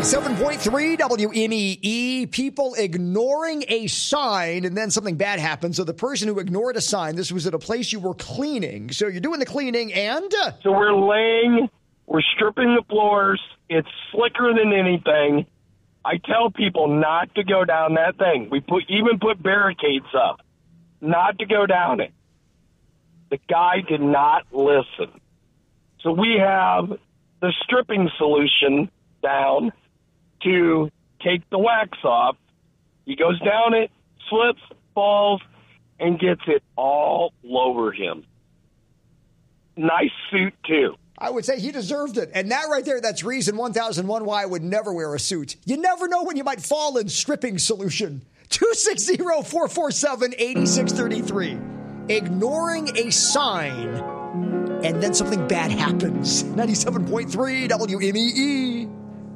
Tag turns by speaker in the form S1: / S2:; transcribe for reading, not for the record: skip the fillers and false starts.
S1: 97.3 WMEE, people ignoring a sign and then something bad happens. So the person who ignored a sign, this was at a place you were cleaning. So you're doing the cleaning and?
S2: So we're stripping the floors. It's slicker than anything. I tell people not to go down that thing. We even put barricades up, not to go down it. The guy did not listen. So we have the stripping solution down to take the wax off. He goes down it, slips, falls, and gets it all over him. Nice suit, too.
S1: I would say he deserved it. And that right there, that's reason 1001 why I would never wear a suit. You never know when you might fall in stripping solution. 260-447-8633. Ignoring a sign, and then something bad happens. 97.3 WMEE.